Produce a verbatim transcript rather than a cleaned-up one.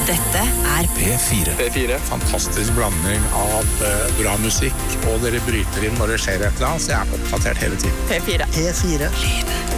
Dette er P fire. P fire. Fantastisk blanding av uh, bra musikk, og dere bryter inn når det skjer et eller annet, så jeg er oppdatert hele tiden. P fire. P fire. Lyden